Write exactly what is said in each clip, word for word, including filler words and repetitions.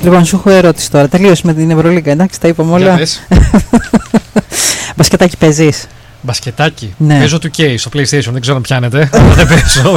Λοιπόν, σου έχω ερώτηση τώρα. Τελείωσε με την Ευρωλίγκα, εντάξει, τα είπαμε όλα. Μπασκετάκι παίζεις? Μπασκετάκι. Ναι. Παίζω του κέι στο PlayStation, δεν ξέρω αν πιάνετε. Αλλά δεν παίζω.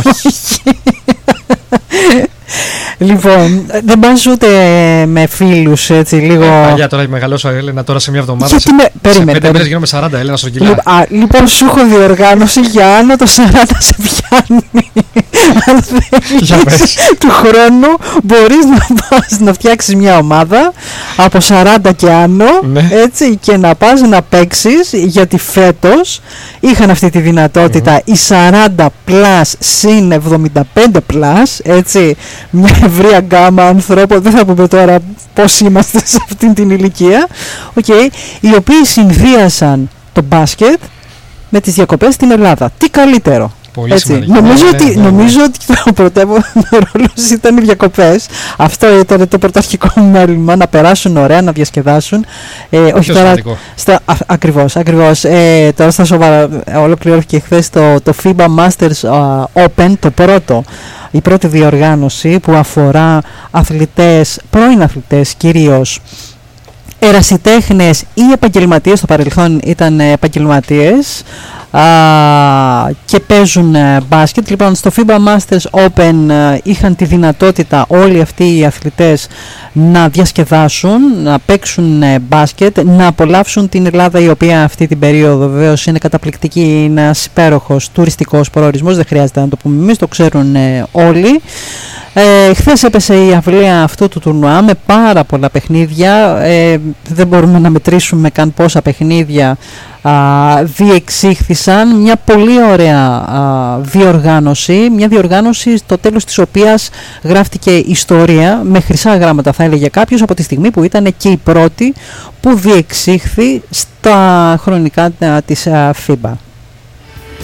Λοιπόν, δεν πας ούτε με φίλους, έτσι λίγο. Ε, παλιά τώρα έχει μεγαλώσει, Έλενα, τώρα σε μια εβδομάδα. Γιατί σε, με... σε Περίμενε, πέντε περίμενε. μέρες γίνομαι σαράντα, Έλενα, στο κιλά. Λοιπόν, α, λοιπόν, σου έχω διοργάνωση για άνω το σαράντα σε πιάνει. Αν θέλεις, του χρόνου μπορείς να πας να φτιάξεις μια ομάδα από σαράντα και άνω, ναι. έτσι, και να πας να παίξεις, γιατί φέτος είχαν αυτή τη δυνατότητα mm. οι σαράντα πλας συν εβδομήντα πέντε πλας, έτσι, μια ευρεία γκάμα ανθρώπων, δεν θα πούμε τώρα πώς είμαστε σε αυτήν την ηλικία, okay, οι οποίοι συνδύασαν το μπάσκετ με τις διακοπές στην Ελλάδα. Τι καλύτερο. Πολύ έτσι. σημαντικό. Νομίζω, ναι, ότι, ναι, ναι. νομίζω ότι το πρωτεύον ρόλος ήταν οι διακοπές. Αυτό ήταν το πρωταρχικό μου μέλημα, να περάσουν ωραία, να διασκεδάσουν. Ε, όχι τώρα, στα, α, ακριβώς, ακριβώς. Ε, τώρα στα σοβαρά, ολοκληρώθηκε χθες το, το φίμπα Masters uh, Open, το πρώτο, η πρώτη διοργάνωση που αφορά αθλητές, πρώην αθλητές κυρίως, ερασιτέχνες ή επαγγελματίες. Στο παρελθόν ήταν επαγγελματίες α, και παίζουν ε, μπάσκετ. Λοιπόν, στο φίμπα Masters Open ε, είχαν τη δυνατότητα όλοι αυτοί οι αθλητές να διασκεδάσουν, να παίξουν ε, μπάσκετ, να απολαύσουν την Ελλάδα, η οποία αυτή την περίοδο βεβαίως είναι καταπληκτική, είναι ένας υπέροχος τουριστικός προορισμός, δεν χρειάζεται να το πούμε εμείς, το ξέρουν ε, όλοι. Ε, χθες έπεσε η αυλαία αυτού του τουρνουά με πάρα πολλά παιχνίδια, ε, δεν μπορούμε να μετρήσουμε καν πόσα παιχνίδια α, διεξήχθησαν. Μια πολύ ωραία α, διοργάνωση, μια διοργάνωση στο τέλος της οποίας γράφτηκε ιστορία με χρυσά γράμματα, θα έλεγε κάποιος, από τη στιγμή που ήταν και η πρώτη που διεξήχθη στα χρονικά α, της α, φίμπα.